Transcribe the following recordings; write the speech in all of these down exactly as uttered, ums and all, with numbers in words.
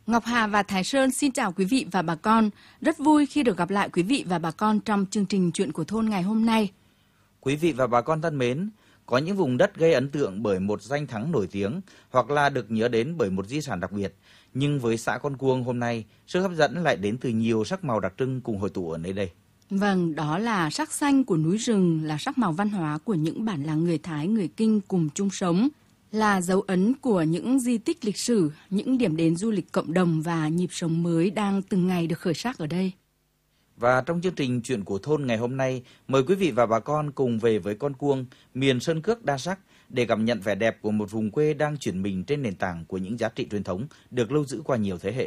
Ngọc Hà và Thái Sơn xin chào quý vị và bà con. Rất vui khi được gặp lại quý vị và bà con trong chương trình Chuyện của thôn ngày hôm nay. Quý vị và bà con thân mến, có những vùng đất gây ấn tượng bởi một danh thắng nổi tiếng hoặc là được nhớ đến bởi một di sản đặc biệt. Nhưng với xã Con Cuông hôm nay, sức hấp dẫn lại đến từ nhiều sắc màu đặc trưng cùng hội tụ ở nơi đây. Vâng, đó là sắc xanh của núi rừng, là sắc màu văn hóa của những bản làng người Thái, người Kinh cùng chung sống, là dấu ấn của những di tích lịch sử, những điểm đến du lịch cộng đồng và nhịp sống mới đang từng ngày được khởi sắc ở đây. Và trong chương trình Chuyện của thôn ngày hôm nay, mời quý vị và bà con cùng về với Con Cuông, miền sơn cước đa sắc để cảm nhận vẻ đẹp của một vùng quê đang chuyển mình trên nền tảng của những giá trị truyền thống được lưu giữ qua nhiều thế hệ.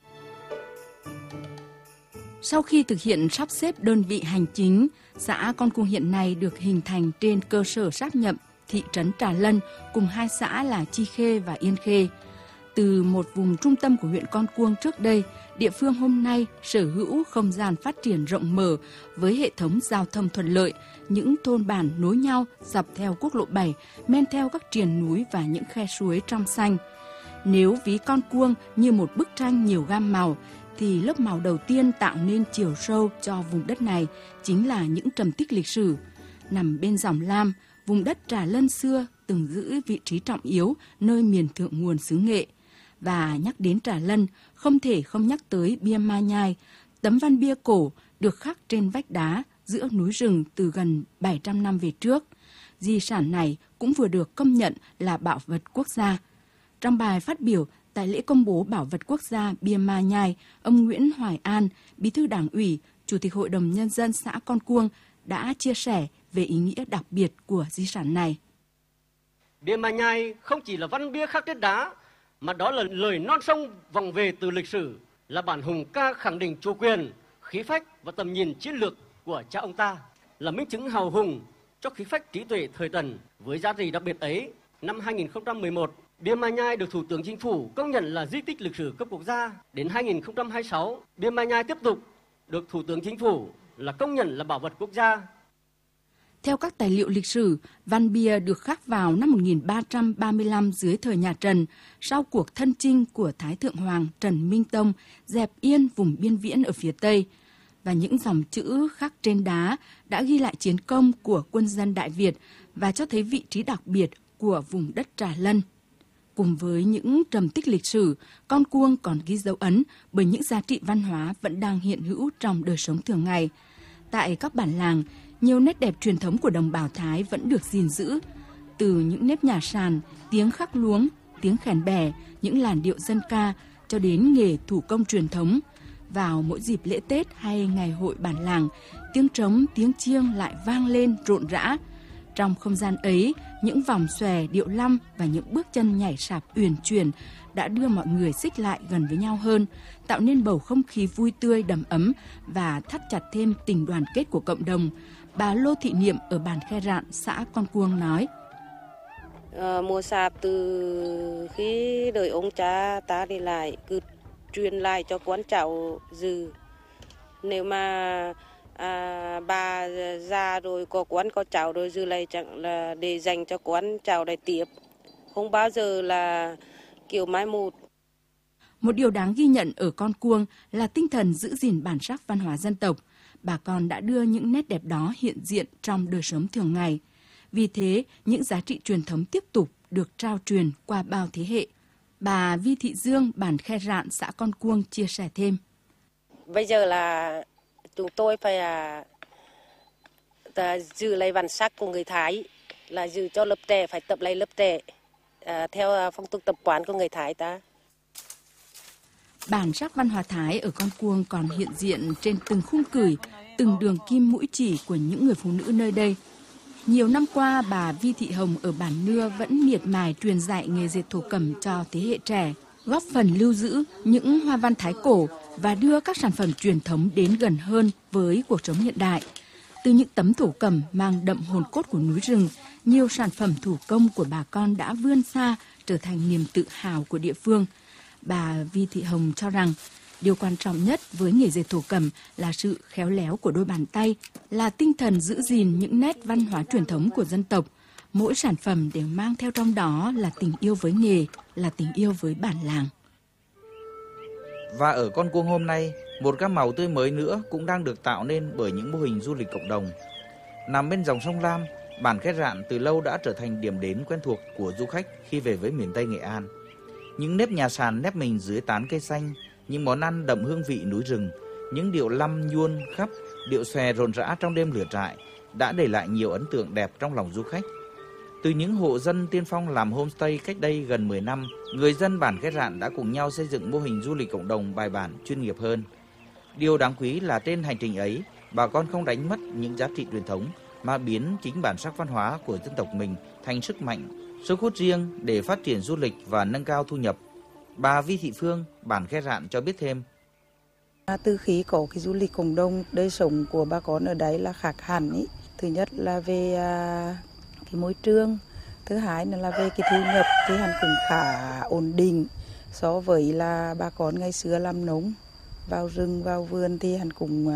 Sau khi thực hiện sắp xếp đơn vị hành chính, xã Con Cuông hiện nay được hình thành trên cơ sở sáp nhập thị trấn Trà Lân cùng hai xã là Chi Khê và Yên Khê. Từ một vùng trung tâm của huyện Con Cuông trước đây, địa phương hôm nay sở hữu không gian phát triển rộng mở với hệ thống giao thông thuận lợi, những thôn bản nối nhau dọc theo quốc lộ bảy, men theo các triền núi và những khe suối trong xanh. Nếu ví Con Cuông như một bức tranh nhiều gam màu, thì lớp màu đầu tiên tạo nên chiều sâu cho vùng đất này chính là những trầm tích lịch sử. Nằm bên dòng Lam, vùng đất Trà Lân xưa từng giữ vị trí trọng yếu nơi miền thượng nguồn xứ Nghệ. Và nhắc đến Trà Lân, không thể không nhắc tới bia Ma Nhai, tấm văn bia cổ được khắc trên vách đá giữa núi rừng từ gần bảy trăm năm về trước. Di sản này cũng vừa được công nhận là bảo vật quốc gia. Trong bài phát biểu tại lễ công bố bảo vật quốc gia bia Ma Nhai, ông Nguyễn Hoài An, Bí thư Đảng ủy, Chủ tịch Hội đồng Nhân dân xã Con Cuông đã chia sẻ về ý nghĩa đặc biệt của di sản này. Bia Ma Nhai không chỉ là văn bia khắc trên đá, mà đó là lời non sông vòng về từ lịch sử, là bản hùng ca khẳng định chủ quyền, khí phách và tầm nhìn chiến lược của cha ông ta, là minh chứng hào hùng cho khí phách trí tuệ thời Tần. Với giá trị đặc biệt ấy, năm hai nghìn không trăm mười một, bia Ma Nhai được Thủ tướng Chính phủ công nhận là di tích lịch sử cấp quốc gia. Đến hai nghìn không trăm hai mươi sáu, bia Ma Nhai tiếp tục được Thủ tướng Chính phủ là công nhận là bảo vật quốc gia. Theo các tài liệu lịch sử, văn bia được khắc vào năm một nghìn ba trăm ba mươi lăm dưới thời nhà Trần, sau cuộc thân chinh của Thái Thượng Hoàng Trần Minh Tông dẹp yên vùng biên viễn ở phía Tây. Và những dòng chữ khắc trên đá đã ghi lại chiến công của quân dân Đại Việt và cho thấy vị trí đặc biệt của vùng đất Trà Lân. Cùng với những trầm tích lịch sử, Con Cuông còn ghi dấu ấn bởi những giá trị văn hóa vẫn đang hiện hữu trong đời sống thường ngày. Tại các bản làng, nhiều nét đẹp truyền thống của đồng bào Thái vẫn được gìn giữ. Từ những nếp nhà sàn, tiếng khắc luống, tiếng khèn bè, những làn điệu dân ca cho đến nghề thủ công truyền thống. Vào mỗi dịp lễ Tết hay ngày hội bản làng, tiếng trống, tiếng chiêng lại vang lên rộn rã. Trong không gian ấy, những vòng xòe, điệu lăm và những bước chân nhảy sạp uyển chuyển đã đưa mọi người xích lại gần với nhau hơn, tạo nên bầu không khí vui tươi đầm ấm và thắt chặt thêm tình đoàn kết của cộng đồng. Bà Lô Thị Niệm ở bản Khe Rạn, xã Con Cuông nói: à, Mùa sạp từ khi đời ông cha ta đi lại, cứ truyền lại cho con cháu dư. Nếu mà à, bà già rồi có con có cháu rồi dư lại chẳng là để dành cho con cháu để tiếp, không bao giờ là kiểu mai một. Một điều đáng ghi nhận ở Con Cuông là tinh thần giữ gìn bản sắc văn hóa dân tộc. Bà con đã đưa những nét đẹp đó hiện diện trong đời sống thường ngày. Vì thế, những giá trị truyền thống tiếp tục được trao truyền qua bao thế hệ. Bà Vi Thị Dương, bản Khe Rạn, xã Con Cuông chia sẻ thêm: Bây giờ là chúng tôi phải à, à, giữ lấy bản sắc của người Thái, là giữ cho lớp trẻ, phải tập lấy lớp trẻ à, theo phong tục tập quán của người Thái ta. Bản sắc văn hóa Thái ở Con Cuông còn hiện diện trên từng khung cửi, từng đường kim mũi chỉ của những người phụ nữ nơi đây. Nhiều năm qua, bà Vi Thị Hồng ở bản Nưa vẫn miệt mài truyền dạy nghề dệt thổ cẩm cho thế hệ trẻ, góp phần lưu giữ những hoa văn Thái cổ và đưa các sản phẩm truyền thống đến gần hơn với cuộc sống hiện đại. Từ những tấm thổ cẩm mang đậm hồn cốt của núi rừng, nhiều sản phẩm thủ công của bà con đã vươn xa, trở thành niềm tự hào của địa phương. Bà Vi Thị Hồng cho rằng, điều quan trọng nhất với nghề dệt thổ cẩm là sự khéo léo của đôi bàn tay, là tinh thần giữ gìn những nét văn hóa truyền thống của dân tộc. Mỗi sản phẩm đều mang theo trong đó là tình yêu với nghề, là tình yêu với bản làng. Và ở Con Cuông hôm nay, một gam màu tươi mới nữa cũng đang được tạo nên bởi những mô hình du lịch cộng đồng. Nằm bên dòng sông Lam, bản Khét Rạn từ lâu đã trở thành điểm đến quen thuộc của du khách khi về với miền Tây Nghệ An. Những nếp nhà sàn nép mình dưới tán cây xanh, những món ăn đậm hương vị núi rừng, những điệu lăm nhuôn khắp, điệu xòe rộn rã trong đêm lửa trại đã để lại nhiều ấn tượng đẹp trong lòng du khách. Từ những hộ dân tiên phong làm homestay cách đây gần mười năm, người dân bản Khét Rạn đã cùng nhau xây dựng mô hình du lịch cộng đồng bài bản, chuyên nghiệp hơn. Điều đáng quý là trên hành trình ấy, bà con không đánh mất những giá trị truyền thống mà biến chính bản sắc văn hóa của dân tộc mình thành sức mạnh, sức hút riêng để phát triển du lịch và nâng cao thu nhập. Bà Vi Thị Phương, bản Khét Rạn cho biết thêm. Từ khi có cái du lịch cộng đồng, đời sống của bà con ở đấy là khác hẳn ý. Thứ nhất là về cái môi trường, thứ hai là về cái thu nhập thì hẳn cũng khá ổn định so với là bà con ngày xưa làm nông, vào rừng vào vườn thì hẳn cũng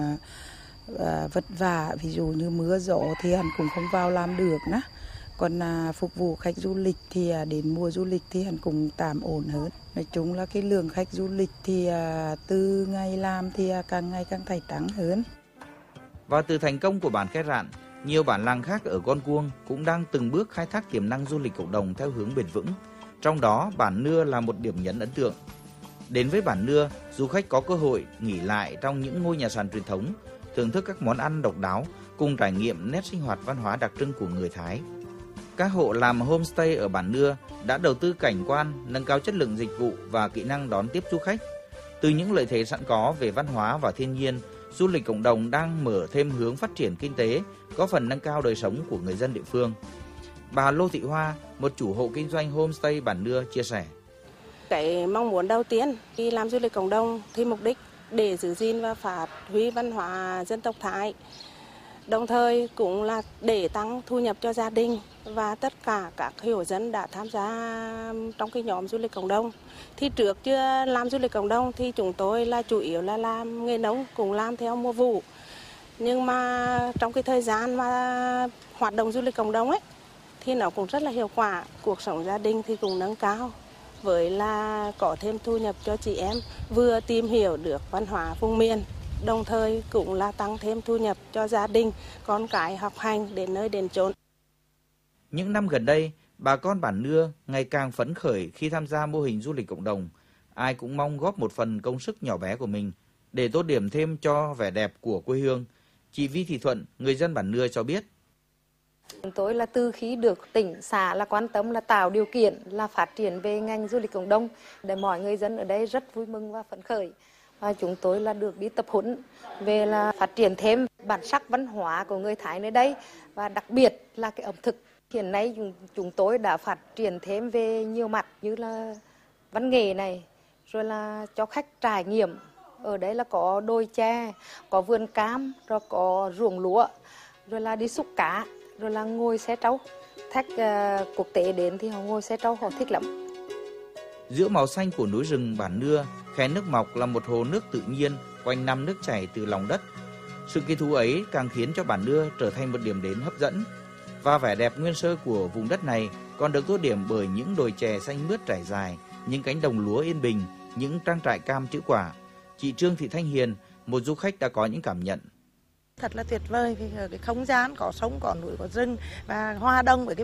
à, vất vả, ví dụ như mưa gió thì hẳn cũng không vào làm được ná. Còn à, phục vụ khách du lịch thì à, đến mùa du lịch thì hẳn cũng tạm ổn hơn. Nói chung là cái lượng khách du lịch thì à, từ ngày làm thì à, càng ngày càng thay tăng hơn. Và từ thành công của bản Khét Rạn, nhiều bản làng khác ở Con Cuông cũng đang từng bước khai thác tiềm năng du lịch cộng đồng theo hướng bền vững. Trong đó, bản Nưa là một điểm nhấn ấn tượng. Đến với bản Nưa, du khách có cơ hội nghỉ lại trong những ngôi nhà sàn truyền thống, thưởng thức các món ăn độc đáo cùng trải nghiệm nét sinh hoạt văn hóa đặc trưng của người Thái. Các hộ làm homestay ở bản Nưa đã đầu tư cảnh quan, nâng cao chất lượng dịch vụ và kỹ năng đón tiếp du khách. Từ những lợi thế sẵn có về văn hóa và thiên nhiên, du lịch cộng đồng đang mở thêm hướng phát triển kinh tế, góp phần nâng cao đời sống của người dân địa phương. Bà Lô Thị Hoa, một chủ hộ kinh doanh homestay bản Nưa chia sẻ. Cái mong muốn đầu tiên khi làm du lịch cộng đồng thì mục đích để giữ gìn và phát huy văn hóa dân tộc Thái. Đồng thời cũng là để tăng thu nhập cho gia đình và tất cả các hộ dân đã tham gia trong cái nhóm du lịch cộng đồng. Thì trước chưa làm du lịch cộng đồng thì chúng tôi là chủ yếu là làm nghề nông, cũng làm theo mùa vụ. Nhưng mà trong cái thời gian mà hoạt động du lịch cộng đồng ấy thì nó cũng rất là hiệu quả, cuộc sống gia đình thì cũng nâng cao. Với là có thêm thu nhập cho chị em, vừa tìm hiểu được văn hóa vùng miền, đồng thời cũng là tăng thêm thu nhập cho gia đình, con cái học hành đến nơi đến chốn. Những năm gần đây, bà con bản Nưa ngày càng phấn khởi khi tham gia mô hình du lịch cộng đồng. Ai cũng mong góp một phần công sức nhỏ bé của mình để tô điểm thêm cho vẻ đẹp của quê hương. Chị Vi Thị Thuận, người dân bản Nưa cho biết. Chúng tôi là từ khi được tỉnh xã là quan tâm là tạo điều kiện là phát triển về ngành du lịch cộng đồng để mọi người dân ở đây rất vui mừng và phấn khởi. Và chúng tôi là được đi tập huấn về là phát triển thêm bản sắc văn hóa của người Thái nơi đây và đặc biệt là cái ẩm thực. Hiện nay chúng tôi đã phát triển thêm về nhiều mặt như là văn nghệ này, rồi là cho khách trải nghiệm. Ở đây là có đồi chè, có vườn cam, rồi có ruộng lúa, rồi là đi xúc cá, rồi là ngồi xe trâu. Khách uh, quốc tế đến thì họ ngồi xe trâu, họ thích lắm. Giữa màu xanh của núi rừng bản Nưa, khe nước mọc là một hồ nước tự nhiên, quanh năm nước chảy từ lòng đất. Sự kỳ thú ấy càng khiến cho bản Nưa trở thành một điểm đến hấp dẫn. Và vẻ đẹp nguyên sơ của vùng đất này còn được tô điểm bởi những đồi chè xanh mướt trải dài, những cánh đồng lúa yên bình, những trang trại cam trĩu quả. Chị Trương Thị Thanh Hiền, một du khách đã có những cảm nhận. Thật là tuyệt vời vì ở cái không gian có sông, có núi, có rừng và hòa đồng với cái